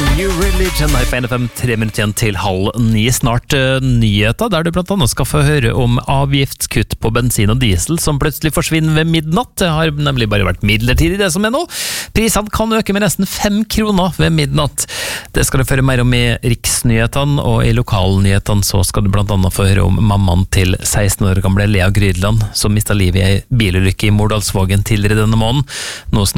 New Religion her på NFM, 3 minutter igjen til 8:30. Snart nyheter, der du blant annet skal få høre om avgiftskutt på bensin og diesel som plutselig forsvinner ved midnatt. Det har nemlig bare vært midlertidig det som er nå. Prisene kan øke med nesten 5 kroner ved midnatt. Det skal du få høre mer om i riksnyhetene, og i lokalnyhetene så skal du blant annet få høre om mammaen til 16 år gamle Lea Grydland, som mistet livet i en bilulykke i Mordalsvågen tidligere denne måneden. Nå